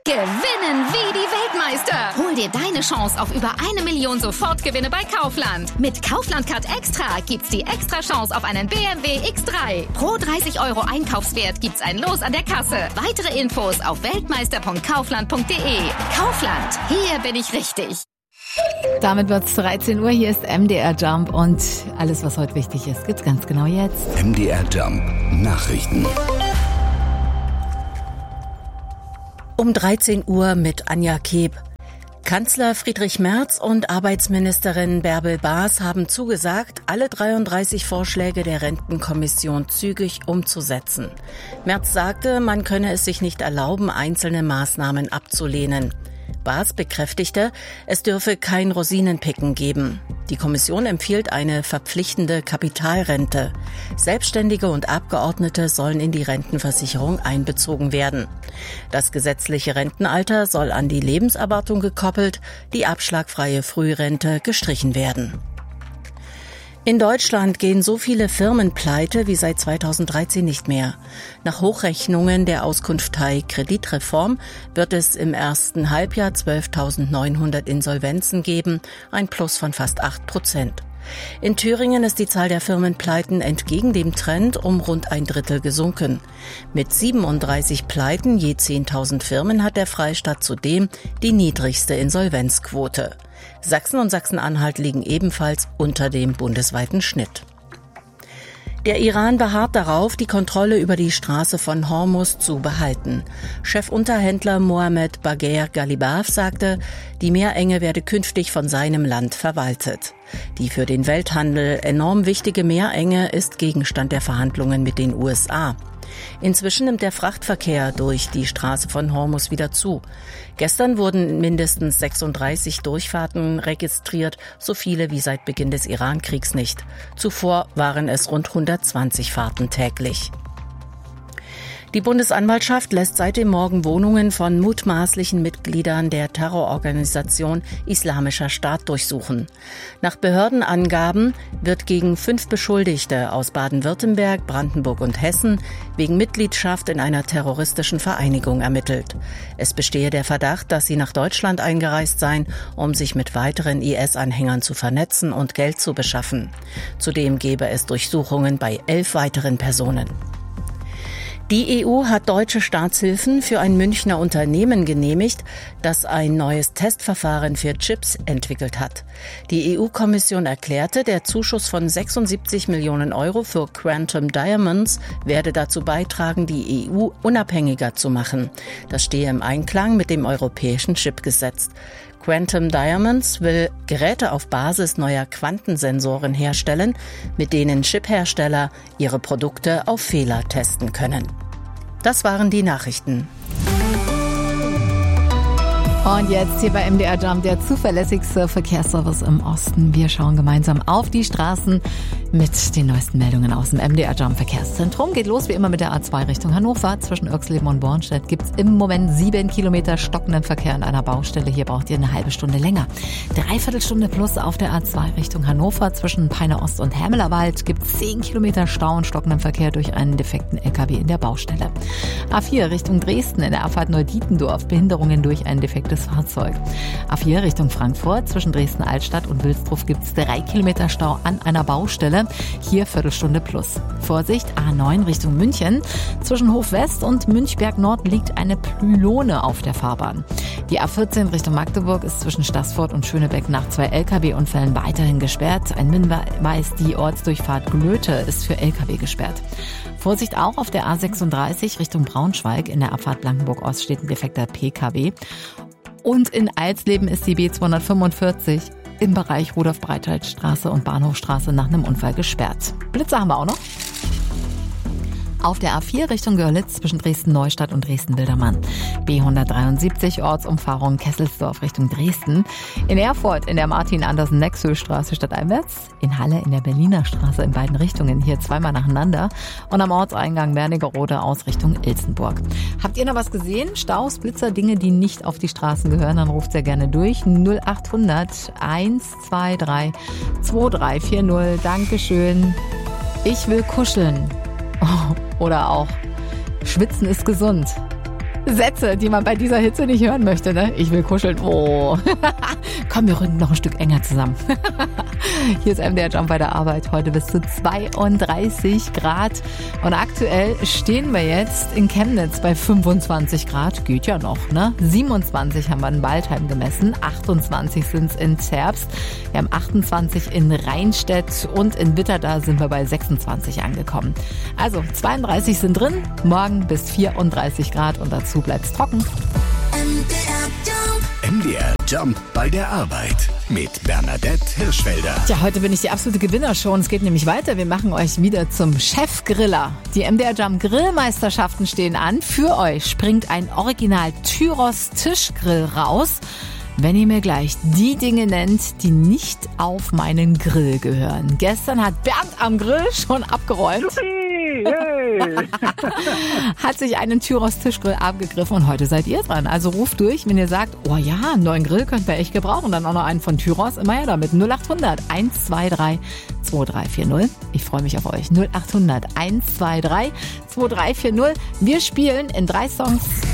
Gewinnen wie die Weltmeister. Hol dir deine Chance auf über 1 Million Sofortgewinne bei Kaufland. Mit Kaufland Card Extra gibt's die extra Chance auf einen BMW X3. Pro 30 € Einkaufswert gibt's ein Los an der Kasse. Weitere Infos auf weltmeister.kaufland.de. Kaufland, hier bin ich richtig. Damit wird's 13 Uhr. Hier ist MDR Jump und alles, was heute wichtig ist, gibt's ganz genau jetzt. MDR Jump Nachrichten. Um 13 Uhr mit Anja Keb. Kanzler Friedrich Merz und Arbeitsministerin Bärbel Baas haben zugesagt, alle 33 Vorschläge der Rentenkommission zügig umzusetzen. Merz sagte, man könne es sich nicht erlauben, einzelne Maßnahmen abzulehnen. Baas bekräftigte, es dürfe kein Rosinenpicken geben. Die Kommission empfiehlt eine verpflichtende Kapitalrente. Selbstständige und Abgeordnete sollen in die Rentenversicherung einbezogen werden. Das gesetzliche Rentenalter soll an die Lebenserwartung gekoppelt, die abschlagfreie Frührente gestrichen werden. In Deutschland gehen so viele Firmen pleite wie seit 2013 nicht mehr. Nach Hochrechnungen der Auskunftei Kreditreform wird es im ersten Halbjahr 12.900 Insolvenzen geben, ein Plus von fast 8%. In Thüringen ist die Zahl der Firmenpleiten entgegen dem Trend um rund ein Drittel gesunken. Mit 37 Pleiten je 10.000 Firmen hat der Freistaat zudem die niedrigste Insolvenzquote. Sachsen und Sachsen-Anhalt liegen ebenfalls unter dem bundesweiten Schnitt. Der Iran beharrt darauf, die Kontrolle über die Straße von Hormuz zu behalten. Chefunterhändler Mohammed Bagher Ghalibaf sagte, die Meerenge werde künftig von seinem Land verwaltet. Die für den Welthandel enorm wichtige Meerenge ist Gegenstand der Verhandlungen mit den USA. Inzwischen nimmt der Frachtverkehr durch die Straße von Hormuz wieder zu. Gestern wurden mindestens 36 Durchfahrten registriert, so viele wie seit Beginn des Iran-Kriegs nicht. Zuvor waren es rund 120 Fahrten täglich. Die Bundesanwaltschaft lässt seit dem Morgen Wohnungen von mutmaßlichen Mitgliedern der Terrororganisation Islamischer Staat durchsuchen. Nach Behördenangaben wird gegen 5 Beschuldigte aus Baden-Württemberg, Brandenburg und Hessen wegen Mitgliedschaft in einer terroristischen Vereinigung ermittelt. Es bestehe der Verdacht, dass sie nach Deutschland eingereist seien, um sich mit weiteren IS-Anhängern zu vernetzen und Geld zu beschaffen. Zudem gebe es Durchsuchungen bei 11 weiteren Personen. Die EU hat deutsche Staatshilfen für ein Münchner Unternehmen genehmigt, das ein neues Testverfahren für Chips entwickelt hat. Die EU-Kommission erklärte, der Zuschuss von 76 Millionen € für Quantum Diamonds werde dazu beitragen, die EU unabhängiger zu machen. Das stehe im Einklang mit dem europäischen Chipgesetz. Quantum Diamonds will Geräte auf Basis neuer Quantensensoren herstellen, mit denen Chiphersteller ihre Produkte auf Fehler testen können. Das waren die Nachrichten. Und jetzt hier bei MDR Jump, der zuverlässigste Verkehrsservice im Osten. Wir schauen gemeinsam auf die Straßen mit den neuesten Meldungen aus dem MDR Jump Verkehrszentrum. Geht los wie immer mit der A2 Richtung Hannover. Zwischen Irxleben und Bornstedt gibt's im Moment 7 Kilometer stockenden Verkehr an einer Baustelle. Hier braucht ihr eine halbe Stunde länger. 3/4 Stunde plus auf der A2 Richtung Hannover. Zwischen Peine Ost und Hermelerwald gibt's 10 Kilometer Stau und stockenden Verkehr durch einen defekten LKW in der Baustelle. A4 Richtung Dresden in der Abfahrt Neudietendorf. Behinderungen durch ein defektes Fahrzeug. A4 Richtung Frankfurt. Zwischen Dresden-Altstadt und Wilsdruff gibt's 3 Kilometer Stau an einer Baustelle. Hier Viertelstunde plus. Vorsicht, A9 Richtung München. Zwischen Hof West und Münchberg Nord liegt eine Pylone auf der Fahrbahn. Die A14 Richtung Magdeburg ist zwischen Staßfurt und Schönebeck nach 2 LKW-Unfällen weiterhin gesperrt. Ein Hinweis, die Ortsdurchfahrt Glöte ist für LKW gesperrt. Vorsicht auch auf der A36 Richtung Braunschweig. In der Abfahrt Blankenburg-Ost steht ein defekter PKW. Und in Alsleben ist die B245 im Bereich Rudolf-Breitscheid-Straße und Bahnhofstraße nach einem Unfall gesperrt. Blitzer haben wir auch noch. Auf der A4 Richtung Görlitz zwischen Dresden-Neustadt und Dresden-Wildermann. B173 Ortsumfahrung Kesselsdorf Richtung Dresden. In Erfurt in der Martin-Andersen-Nexö-Straße stadteinwärts. In Halle in der Berliner Straße in beiden Richtungen, hier zweimal nacheinander. Und am Ortseingang Wernigerode aus Richtung Ilsenburg. Habt ihr noch was gesehen? Staus, Blitzer, Dinge, die nicht auf die Straßen gehören? Dann ruft sehr gerne durch. 0800 123 2340. Dankeschön. Ich will kuscheln. Oh, oder auch, schwitzen ist gesund. Sätze, die man bei dieser Hitze nicht hören möchte, ne? Ich will kuscheln. Oh. Komm, wir rücken noch ein Stück enger zusammen. Hier ist MDR Jump bei der Arbeit. Heute bis zu 32 Grad. Und aktuell stehen wir jetzt in Chemnitz bei 25 Grad. Geht ja noch, ne? 27 haben wir in Waldheim gemessen. 28 sind es in Zerbst. Wir haben 28 in Rheinstedt und in Witterda sind wir bei 26 angekommen. Also 32 sind drin. Morgen bis 34 Grad und dazu bleibt's trocken. MDR Jump bei der Arbeit mit Bernadette Hirschfelder. Tja, heute bin ich die absolute Gewinnershow und es geht nämlich weiter. Wir machen euch wieder zum Chefgriller. Die MDR Jump Grillmeisterschaften stehen an. Für euch springt ein Original Tyros Tischgrill raus, wenn ihr mir gleich die Dinge nennt, die nicht auf meinen Grill gehören. Gestern hat Bernd am Grill schon abgeräumt. Hey. Hat sich einen Tyros Tischgrill abgegriffen und heute seid ihr dran. Also ruft durch, wenn ihr sagt, oh ja, einen neuen Grill könnt ihr echt gebrauchen. Dann auch noch einen von Tyros. Immer her damit. 0800 123 2340. Ich freue mich auf euch. 0800 123 2340. Wir spielen in 3 Songs.